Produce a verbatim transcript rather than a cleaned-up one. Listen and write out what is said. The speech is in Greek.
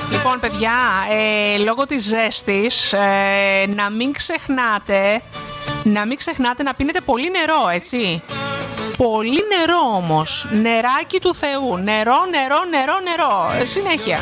Λοιπόν, παιδιά, ε, λόγω της ζέστης, ε, να μην ξεχνάτε, να μην ξεχνάτε να πίνετε πολύ νερό, έτσι. Πολύ νερό όμως. Νεράκι του Θεού. Νερό, νερό, νερό, νερό. Ε, συνέχεια.